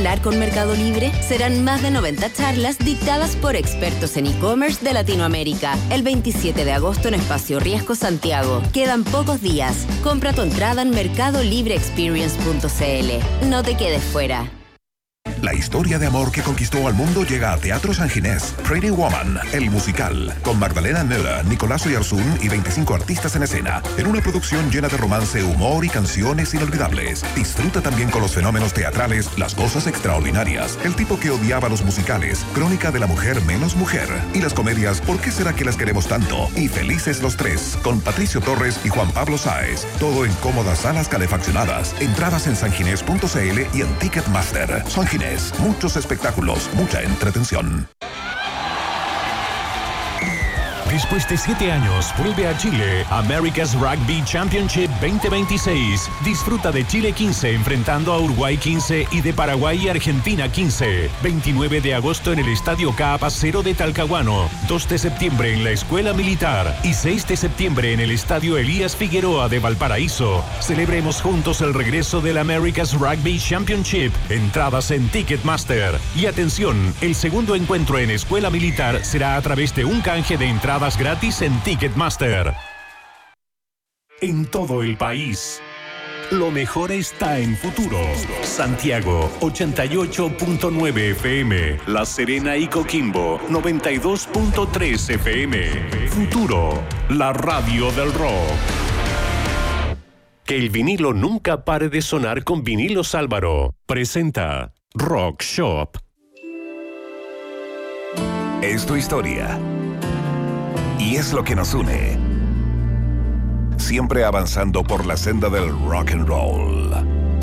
Con Mercado Libre serán más de 90 charlas dictadas por expertos en e-commerce de Latinoamérica. El 27 de agosto en Espacio Riesgo Santiago. Quedan pocos días. Compra tu entrada en mercadolibreexperience.cl. No te quedes fuera. La historia de amor que conquistó al mundo llega a Teatro San Ginés. Pretty Woman, el musical, con Magdalena Müller, Nicolás Oyarzún y 25 artistas en escena, en una producción llena de romance, humor y canciones inolvidables. Disfruta también con los fenómenos teatrales, las cosas extraordinarias, el tipo que odiaba los musicales, Crónica de la mujer menos mujer, y las comedias ¿Por qué será que las queremos tanto? Y Felices los tres, con Patricio Torres y Juan Pablo Sáez. Todo en cómodas salas calefaccionadas. Entradas en sanginés.cl y en Ticketmaster. San Ginés. Muchos espectáculos, mucha entretención. Después de 7 años, vuelve a Chile America's Rugby Championship 2026. Disfruta de Chile 15 enfrentando a Uruguay 15 y de Paraguay y Argentina 15. 29 de agosto en el Estadio Cap Acero de Talcahuano. 2 de septiembre en la Escuela Militar. Y 6 de septiembre en el Estadio Elías Figueroa de Valparaíso. Celebremos juntos el regreso del America's Rugby Championship. Entradas en Ticketmaster. Y atención, el segundo encuentro en Escuela Militar será a través de un canje de entradas gratis en Ticketmaster. En todo el país, lo mejor está en Futuro. Santiago, 88.9 FM. La Serena y Coquimbo, 92.3 FM. Futuro, la radio del rock. Que el vinilo nunca pare de sonar con Vinilos Álvaro. Presenta Rock Shop. Es tu historia. Y es lo que nos une. Siempre avanzando por la senda del rock and roll.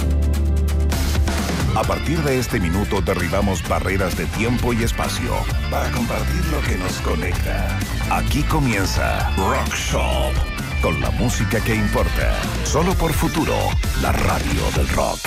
A partir de este minuto derribamos barreras de tiempo y espacio para compartir lo que nos conecta. Aquí comienza Rock Shop, con la música que importa. Solo por Futuro, la radio del rock.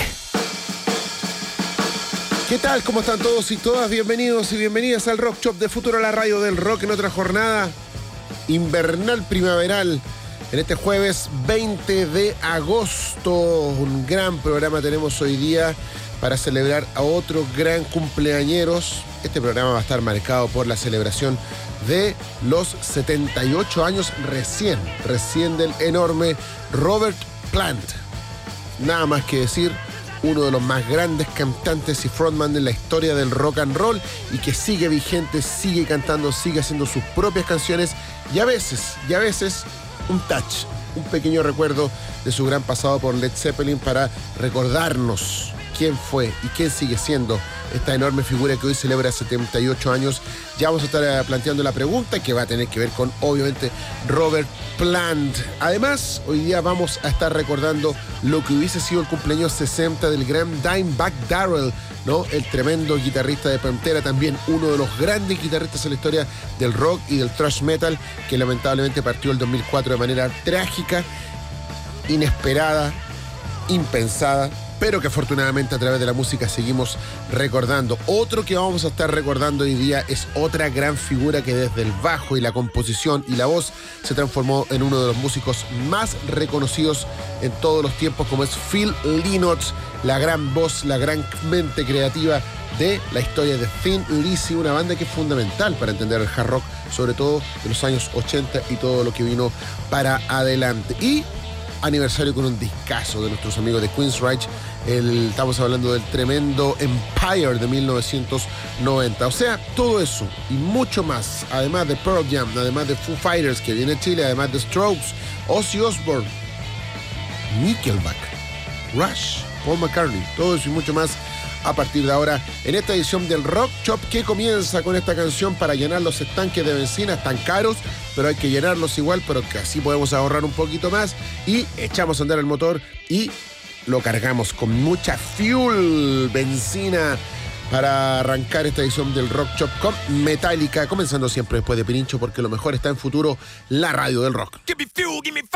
¿Qué tal? ¿Cómo están todos y todas? Bienvenidos y bienvenidas al Rock Shop de Futuro, la radio del rock, en otra jornada invernal primaveral en este jueves 20 de agosto. Un gran programa tenemos hoy día para celebrar a otros gran cumpleañeros. Este programa va a estar marcado por la celebración de los 78 años recién del enorme Robert Plant. Nada más que decir, uno de los más grandes cantantes y frontman de la historia del rock and roll, y que sigue vigente, sigue cantando, sigue haciendo sus propias canciones, y a veces un touch, un pequeño recuerdo de su gran pasado por Led Zeppelin para recordarnos quién fue y quién sigue siendo esta enorme figura que hoy celebra 78 años. Ya vamos a estar planteando la pregunta que va a tener que ver con, obviamente, Robert Plant. Además, hoy día vamos a estar recordando lo que hubiese sido el cumpleaños 60 del gran Dimebag Darrell, ¿no? El tremendo guitarrista de Pantera, también uno de los grandes guitarristas en la historia del rock y del thrash metal, que lamentablemente partió el 2004 de manera trágica, inesperada, impensada, pero que afortunadamente a través de la música seguimos recordando. Otro que vamos a estar recordando hoy día es otra gran figura que desde el bajo y la composición y la voz se transformó en uno de los músicos más reconocidos en todos los tiempos, como es Phil Lynott, la gran voz, la gran mente creativa de la historia de Thin Lizzy, una banda que es fundamental para entender el hard rock, sobre todo de los años 80 y todo lo que vino para adelante. Y aniversario con un discazo de nuestros amigos de Queensryche. Estamos hablando del tremendo Empire de 1990. O sea, todo eso y mucho más, además de Pearl Jam, además de Foo Fighters, que viene a Chile, además de Strokes, Ozzy Osbourne, Nickelback, Rush, Paul McCartney, todo eso y mucho más a partir de ahora en esta edición del Rock Shop, que comienza con esta canción para llenar los estanques de benzina. Están caros, pero hay que llenarlos igual, pero que así podemos ahorrar un poquito más, y echamos a andar el motor y lo cargamos con mucha fuel, benzina, para arrancar esta edición del Rock Shop con Metallica, comenzando siempre después de Pirincho, porque lo mejor está en Futuro, la radio del rock.